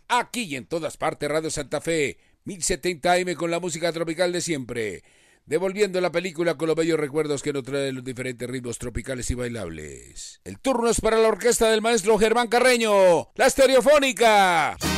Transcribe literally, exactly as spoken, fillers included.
Aquí y en todas partes, Radio Santa Fe, mil setenta A M con la música tropical de siempre. Devolviendo la película con los bellos recuerdos que nos traen los diferentes ritmos tropicales y bailables. El turno es para la orquesta del maestro Germán Carreño, la Estereofónica.